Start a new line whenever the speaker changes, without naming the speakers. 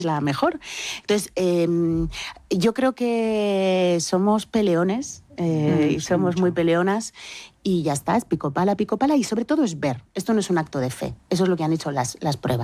la mejor. Entonces, yo creo que somos peleones, y somos muy peleonas, y ya está, es pico pala, y sobre todo es ver. Esto no es un acto de fe, eso es lo que han hecho las pruebas.